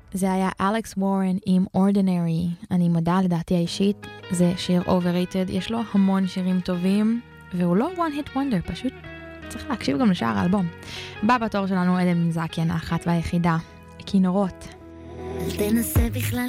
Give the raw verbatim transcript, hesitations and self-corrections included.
זה היה אלכס וורן עם Ordinary. אני מודה לדעתי האישית, זה שיר overrated, יש לו המון שירים טובים, והוא לא one hit wonder, פשוט צריך להקשיב גם לשאר האלבום. בא בתור שלנו עדן בן זקיין, האחת והיחידה, כינורות. אל תנסה בכלל